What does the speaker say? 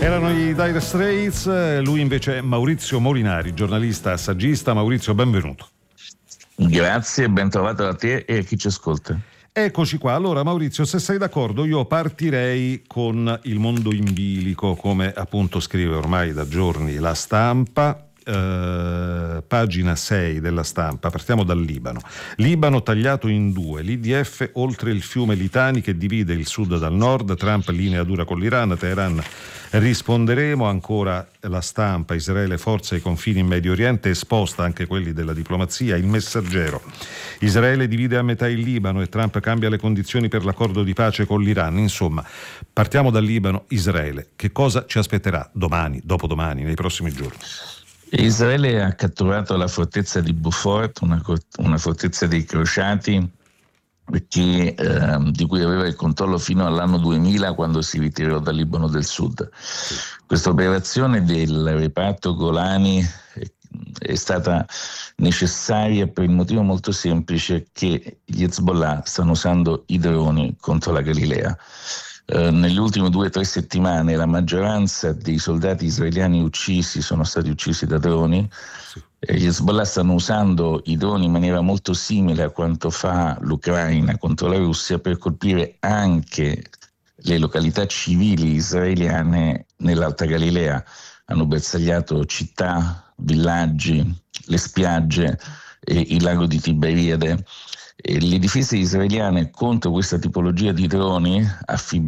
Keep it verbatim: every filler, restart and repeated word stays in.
Erano i Dire Straits, lui invece è Maurizio Molinari, giornalista, saggista. Maurizio, benvenuto. Grazie, ben trovato a te e a chi ci ascolta. Eccoci qua. Allora Maurizio, se sei d'accordo, io partirei con il mondo in bilico, come appunto scrive ormai da giorni La Stampa. Uh, pagina sei della Stampa. Partiamo dal Libano. Libano tagliato in due, l'I D F oltre il fiume Litani che divide il sud dal nord, Trump linea dura con l'Iran, Teheran risponderemo. Ancora La Stampa, Israele forza i confini in Medio Oriente, esposta anche quelli della diplomazia. Il Messaggero, Israele divide a metà il Libano e Trump cambia le condizioni per l'accordo di pace con l'Iran. Insomma, partiamo dal Libano. Israele, che cosa ci aspetterà domani, dopodomani, nei prossimi giorni? Israele ha catturato la fortezza di Beaufort, una, una fortezza dei crociati che, eh, di cui aveva il controllo fino all'anno duemila, quando si ritirò dal Libano del Sud. Questa operazione del reparto Golani è stata necessaria per il motivo molto semplice che gli Hezbollah stanno usando i droni contro la Galilea. Uh, nelle ultime due o tre settimane la maggioranza dei soldati israeliani uccisi sono stati uccisi da droni. Sì. E gli Hezbollah stanno usando i droni in maniera molto simile a quanto fa l'Ucraina contro la Russia per colpire anche le località civili israeliane nell'Alta Galilea. Hanno bersagliato città, villaggi, le spiagge e il lago di Tiberiade. E le difese israeliane contro questa tipologia di droni affibbiati